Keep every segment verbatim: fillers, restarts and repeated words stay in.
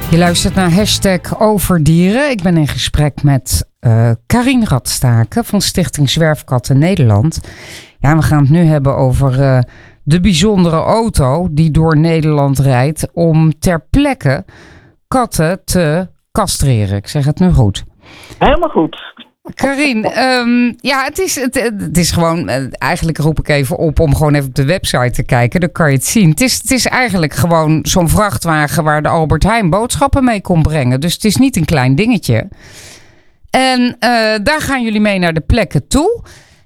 Je luistert naar hashtag Overdieren. Ik ben in gesprek met uh, Carien Radstaken van Stichting Zwerfkatten Nederland. Ja, we gaan het nu hebben over uh, de bijzondere auto die door Nederland rijdt om ter plekke katten te castreren. Ik zeg het nu goed. Helemaal goed. Carien, um, ja, het is, het, het is gewoon, uh, eigenlijk roep ik even op om gewoon even op de website te kijken. Dan kan je het zien. Het is, het is eigenlijk gewoon zo'n vrachtwagen waar de Albert Heijn boodschappen mee kon brengen. Dus het is niet een klein dingetje. En uh, daar gaan jullie mee naar de plekken toe.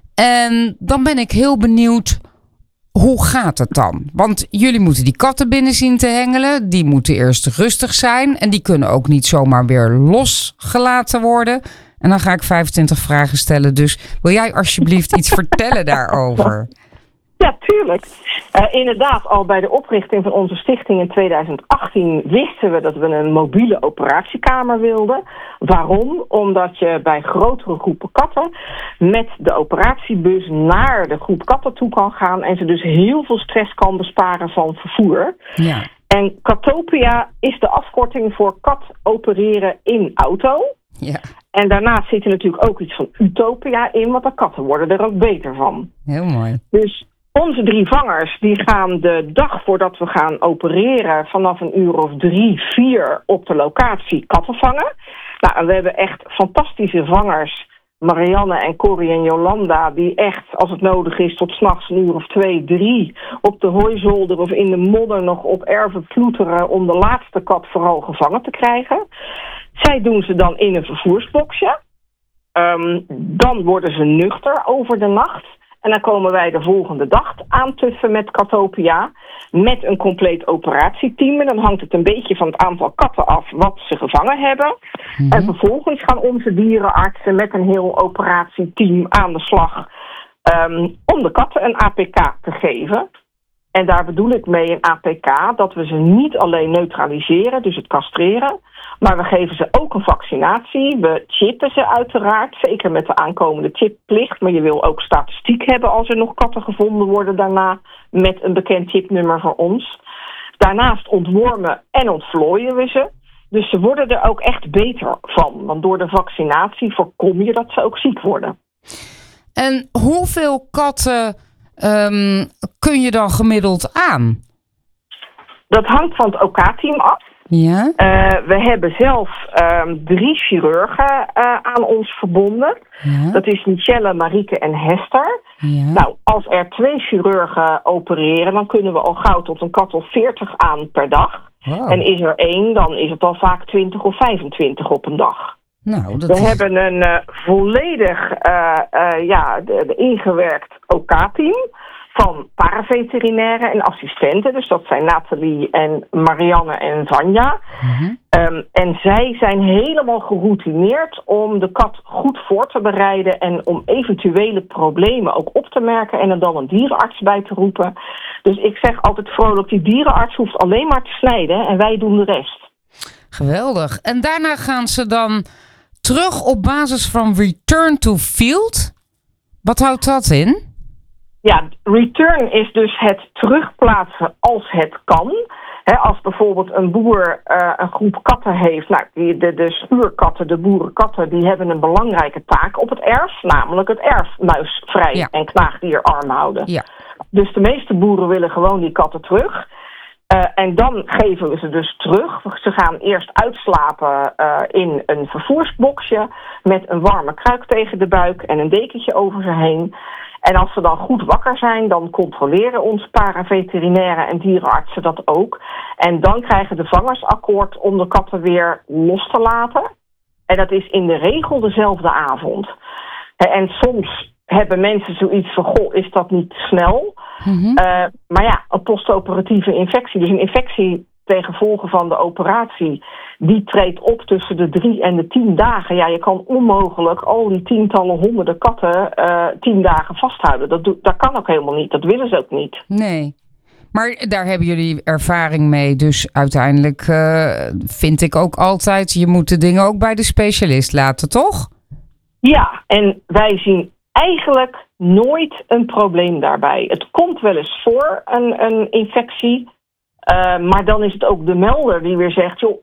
En dan ben ik heel benieuwd, hoe gaat het dan? Want jullie moeten die katten binnen zien te hengelen. Die moeten eerst rustig zijn. En die kunnen ook niet zomaar weer losgelaten worden. En dan ga ik vijfentwintig vragen stellen. Dus wil jij alsjeblieft iets vertellen daarover? Ja, tuurlijk. Uh, inderdaad, al bij de oprichting van onze stichting in tweeduizend achttien wisten we dat we een mobiele operatiekamer wilden. Waarom? Omdat je bij grotere groepen katten met de operatiebus naar de groep katten toe kan gaan en ze dus heel veel stress kan besparen van vervoer. Ja. En Katopia is de afkorting voor kat opereren in auto. Ja. En daarnaast zit er natuurlijk ook iets van utopia in, want de katten worden er ook beter van. Heel mooi. Dus onze drie vangers die gaan de dag voordat we gaan opereren vanaf een uur of drie, vier op de locatie katten vangen. Nou, en we hebben echt fantastische vangers, Marianne en Corrie en Jolanda, die echt, als het nodig is, tot 's nachts een uur of twee, drie op de hooizolder of in de modder nog op erven ploeteren om de laatste kat vooral gevangen te krijgen. Zij doen ze dan in een vervoersboxje. Um, dan worden ze nuchter over de nacht. En dan komen wij de volgende dag aantuffen met Katopia. Met een compleet operatieteam. En dan hangt het een beetje van het aantal katten af wat ze gevangen hebben. Mm-hmm. En vervolgens gaan onze dierenartsen met een heel operatieteam aan de slag. Um, om de katten een A P K te geven. En daar bedoel ik mee een A P K dat we ze niet alleen neutraliseren, dus het castreren. Maar we geven ze ook een vaccinatie. We chippen ze uiteraard, zeker met de aankomende chipplicht. Maar je wil ook statistiek hebben als er nog katten gevonden worden daarna met een bekend chipnummer voor ons. Daarnaast ontwormen en ontvlooien we ze. Dus ze worden er ook echt beter van. Want door de vaccinatie voorkom je dat ze ook ziek worden. En hoeveel katten um, kun je dan gemiddeld aan? Dat hangt van het O K-team af. Ja. Uh, we hebben zelf um, drie chirurgen uh, aan ons verbonden. Ja. Dat is Michelle, Marieke en Hester. Ja. Nou, als er twee chirurgen opereren, dan kunnen we al gauw tot een kat of veertig aan per dag. Wow. En is er één, dan is het al vaak twintig of vijfentwintig op een dag. Nou, dat we is... hebben een uh, volledig uh, uh, ja, de, de ingewerkt O K-team. Van paraveterinairen en assistenten. Dus dat zijn Nathalie en Marianne en Vanja. Mm-hmm. Um, en zij zijn helemaal geroutineerd om de kat goed voor te bereiden en om eventuele problemen ook op te merken en er dan een dierenarts bij te roepen. Dus ik zeg altijd vrolijk, die dierenarts hoeft alleen maar te snijden en wij doen de rest. Geweldig. En daarna gaan ze dan terug op basis van return to field. Wat houdt dat in? Ja, return is dus het terugplaatsen als het kan. He, als bijvoorbeeld een boer uh, een groep katten heeft, nou, die, de, de spuurkatten, de boerenkatten, die hebben een belangrijke taak op het erf, namelijk het erf muisvrij ja. en knaagdierarm houden. Ja. Dus de meeste boeren willen gewoon die katten terug. Uh, en dan geven we ze dus terug. Ze gaan eerst uitslapen uh, in een vervoersboxje met een warme kruik tegen de buik en een dekentje over ze heen. En als ze dan goed wakker zijn, dan controleren onze paraveterinairen en dierenartsen dat ook. En dan krijgen de vangers akkoord om de katten weer los te laten. En dat is in de regel dezelfde avond. En soms hebben mensen zoiets van, goh, is dat niet snel? Mm-hmm. Uh, maar ja, een postoperatieve infectie, dus een infectie ten gevolge van de operatie, die treedt op tussen de drie en de tien dagen. Ja, je kan onmogelijk al die tientallen, honderden katten uh, tien dagen vasthouden. Dat, do- dat kan ook helemaal niet. Dat willen ze ook niet. Nee. Maar daar hebben jullie ervaring mee. Dus uiteindelijk uh, vind ik ook altijd, je moet de dingen ook bij de specialist laten, toch? Ja, en wij zien eigenlijk nooit een probleem daarbij. Het komt wel eens voor, een, een infectie. Uh, maar dan is het ook de melder die weer zegt, joh,